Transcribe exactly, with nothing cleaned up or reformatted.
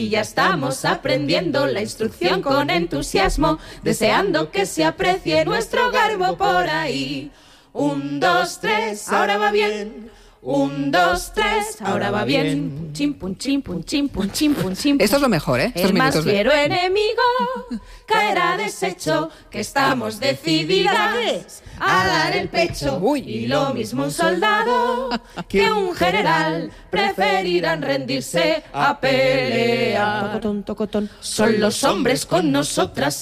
Y ya estamos aprendiendo la instrucción con entusiasmo, deseando que se aprecie nuestro garbo por ahí. Un, dos, tres, ahora va bien. Un, dos, tres, ahora va bien. Pun, chim, pun, chim, pun, chim, pun, chim, pun, chim, pun. Esto es lo mejor, ¿eh? Estos El más minutos de- fiero enemigo caerá deshecho, que estamos decididas a dar el pecho. Uy. Y lo mismo un soldado que un general preferirán rendirse a pelear. Son los hombres con nosotras.